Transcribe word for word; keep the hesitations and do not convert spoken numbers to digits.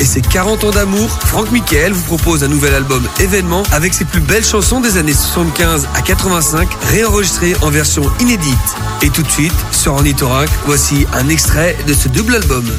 et ses quarante ans d'amour, Franck Michael vous propose un nouvel album événement avec ses plus belles chansons des années soixante-quinze à quatre-vingt-cinq, réenregistrées en version inédite. Et tout de suite, sur Ornithorinque, voici un extrait de ce double album.